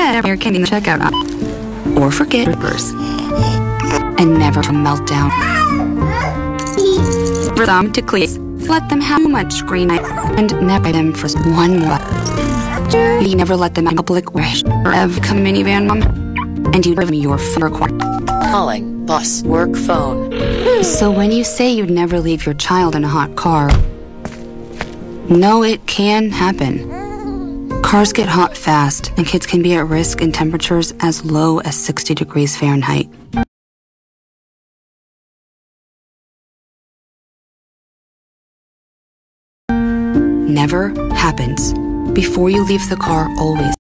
never can in the checkout aisle. Or forget reverse. And never meltdown. For them to please, let them have much screen time and never them for one more. You never let them in public wish or ever come minivan mom. And you give me your required. Calling boss work phone. So when you say you'd never leave your child in a hot car, no, it can happen. Cars get hot fast, and kids can be at risk in temperatures as low as 60 degrees Fahrenheit. Never happens. Before you leave the car, always